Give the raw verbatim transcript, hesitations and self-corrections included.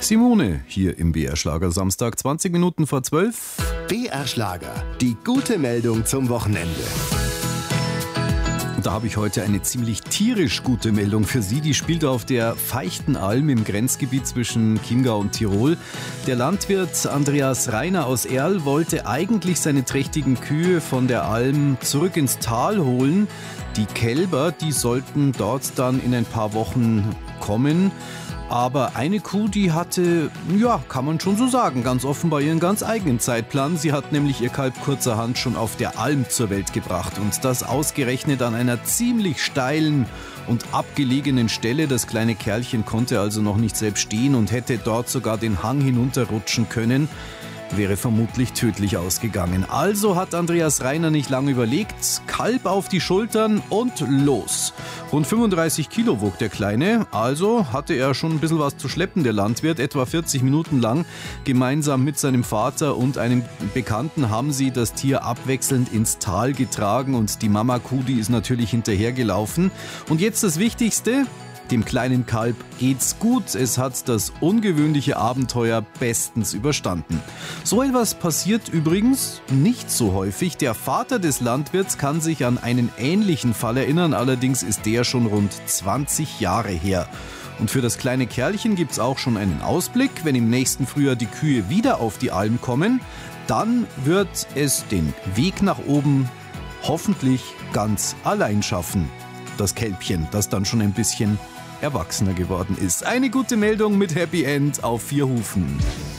Simone hier im B R Schlager Samstag, zwanzig Minuten vor zwölf. B R Schlager, die gute Meldung zum Wochenende. Da habe ich heute eine ziemlich tierisch gute Meldung für Sie. Die spielt auf der Feichtenalm im Grenzgebiet zwischen Chiemgau und Tirol. Der Landwirt Andreas Reiner aus Erl wollte eigentlich seine trächtigen Kühe von der Alm zurück ins Tal holen. Die Kälber, die sollten dort dann in ein paar Wochen kommen. Aber eine Kuh, die hatte, ja, kann man schon so sagen, ganz offenbar ihren ganz eigenen Zeitplan. Sie hat nämlich ihr Kalb kurzerhand schon auf der Alm zur Welt gebracht. Und das ausgerechnet an einer ziemlich steilen und abgelegenen Stelle. Das kleine Kerlchen konnte also noch nicht selbst stehen und hätte dort sogar den Hang hinunterrutschen können. Wäre vermutlich tödlich ausgegangen. Also hat Andreas Reiner nicht lange überlegt, Kalb auf die Schultern und los. Rund fünfunddreißig Kilo wog der Kleine, also hatte er schon ein bisschen was zu schleppen, der Landwirt. Etwa vierzig Minuten lang gemeinsam mit seinem Vater und einem Bekannten haben sie das Tier abwechselnd ins Tal getragen und die Mama-Kuh, die ist natürlich hinterhergelaufen. Und jetzt das Wichtigste: Dem kleinen Kalb geht's gut. Es hat das ungewöhnliche Abenteuer bestens überstanden. So etwas passiert übrigens nicht so häufig. Der Vater des Landwirts kann sich an einen ähnlichen Fall erinnern. Allerdings ist der schon rund zwanzig Jahre her. Und für das kleine Kerlchen gibt's auch schon einen Ausblick. Wenn im nächsten Frühjahr die Kühe wieder auf die Alm kommen, dann wird es den Weg nach oben hoffentlich ganz allein schaffen. Das Kälbchen, das dann schon ein bisschen erwachsener geworden ist. Eine gute Meldung mit Happy End auf vier Hufen.